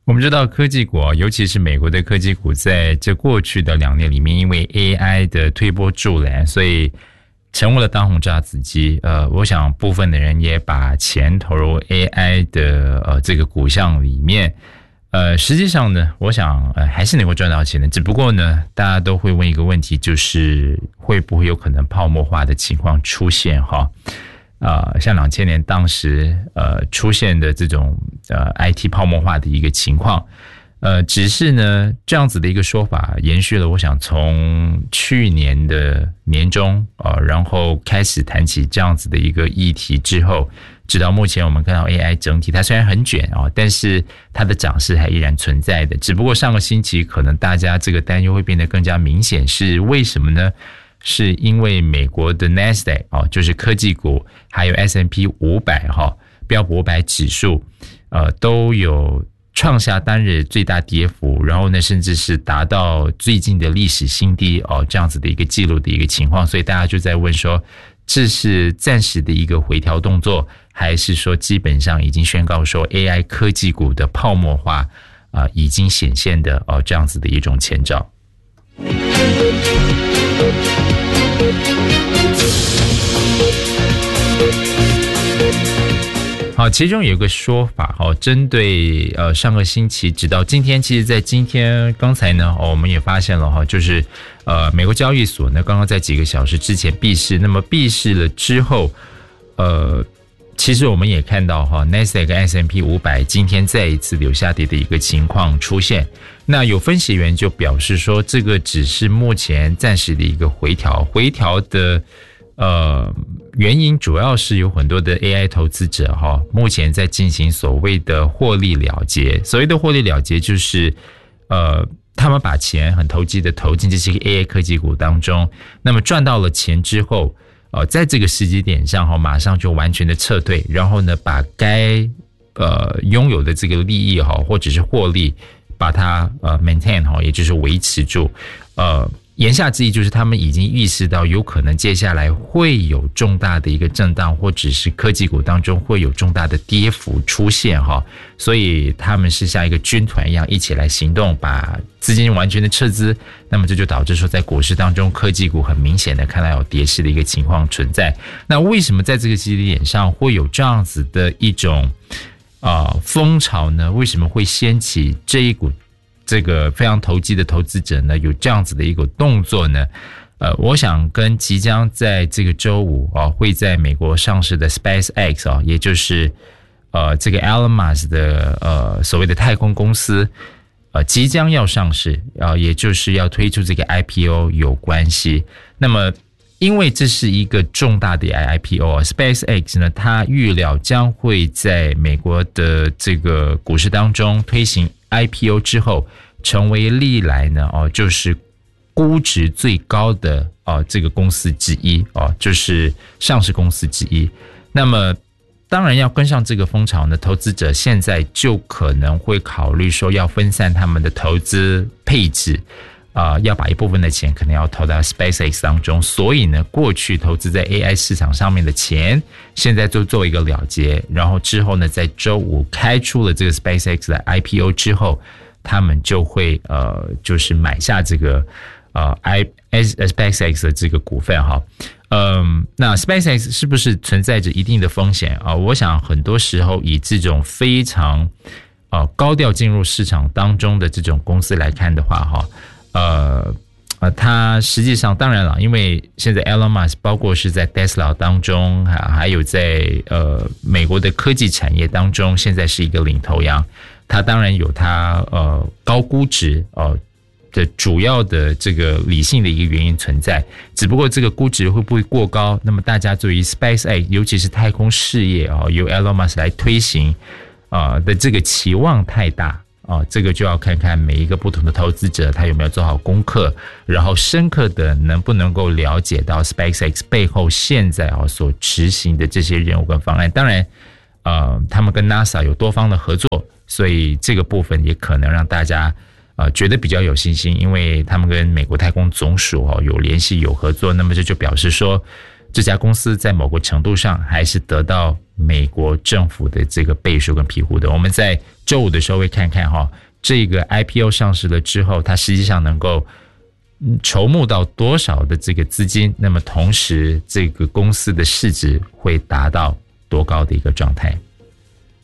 我们知道科技股尤其是美国的科技股，在这过去的2年里面，因为 AI 的推波助澜，所以成为了当红炸子鸡。我想部分的人也把钱投入 AI 的这个股项里面。实际上呢，我想还是能够赚到钱的，只不过呢，大家都会问一个问题，就是会不会有可能泡沫化的情况出现哈？像2000年当时出现的这种IT 泡沫化的一个情况，只是呢这样子的一个说法延续了，我想从去年的年中然后开始谈起这样子的一个议题之后，直到目前我们看到 AI 整体它虽然很卷但是它的涨势还依然存在的，只不过上个星期可能大家这个担忧会变得更加明显，是为什么呢？是因为美国的 Nasdaq 就是科技股，还有 S&P 500标普500指数都有创下单日最大跌幅，然后呢甚至是达到最近的历史新低这样子的一个记录的一个情况，所以大家就在问说，这是暂时的一个回调动作，还是说基本上已经宣告说 AI 科技股的泡沫化已经显现的这样子的一种前兆。好，其中有一个说法针对上个星期直到今天，其实在今天刚才呢我们也发现了就是美国交易所呢刚刚在几个小时之前闭市，那么闭市了之后其实我们也看到Nasdaq 跟 S&P 500今天再一次有下跌的一个情况出现。那有分析员就表示说，这个只是目前暂时的一个回调的原因主要是有很多的 AI 投资者目前在进行所谓的获利了结。所谓的获利了结就是他们把钱很投机的投进这些 AI 科技股当中，那么赚到了钱之后在这个时机点上马上就完全的撤退，然后呢把该拥有的这个利益或者是获利把它maintain 也就是维持住。言下之意就是他们已经意识到有可能接下来会有重大的一个震荡，或者是科技股当中会有重大的跌幅出现所以他们是像一个军团一样一起来行动，把资金完全的撤资。那么这就导致说在股市当中科技股很明显的看到有跌势的一个情况存在。那为什么在这个基点上会有这样子的一种风潮呢？为什么会掀起这一股这个非常投机的投资者呢有这样子的一个动作呢？我想跟即将在这个周五会在美国上市的 SpaceX 也就是这个 Elon Musk 的所谓的太空公司即将要上市也就是要推出这个 IPO 有关系。那么因为这是一个重大的 IPO SpaceX 呢它预料将会在美国的这个股市当中推行IPO 之后，成为历来呢就是估值最高的这个公司之一就是上市公司之一。那么当然要跟上这个风潮呢，投资者现在就可能会考虑说要分散他们的投资配置要把一部分的钱可能要投到 SpaceX 当中，所以呢过去投资在 AI 市场上面的钱现在就做一个了结，然后之后呢在周五开出了这个 SpaceX 的 IPO 之后，他们就会就是买下这个SpaceX 的这个股份那 SpaceX 是不是存在着一定的风险我想很多时候以这种非常高调进入市场当中的这种公司来看的话它实际上当然了，因为现在 Elon Musk 包括是在 Tesla 当中还有在美国的科技产业当中现在是一个领头羊，它当然有它高估值的主要的这个理性的一个原因存在，只不过这个估值会不会过高，那么大家对于 SpaceX 尤其是太空事业由 Elon Musk 来推行的这个期望太大这个就要看看每一个不同的投资者他有没有做好功课，然后深刻的能不能够了解到 SpaceX 背后现在所执行的这些任务跟方案。当然他们跟 NASA 有多方的合作，所以这个部分也可能让大家觉得比较有信心，因为他们跟美国太空总署有联系有合作，那么这就表示说这家公司在某个程度上还是得到美国政府的这个背书跟庇护的。我们在周五的时候会看看这个 IPO 上市了之后，它实际上能够筹募到多少的这个资金，那么同时这个公司的市值会达到多高的一个状态。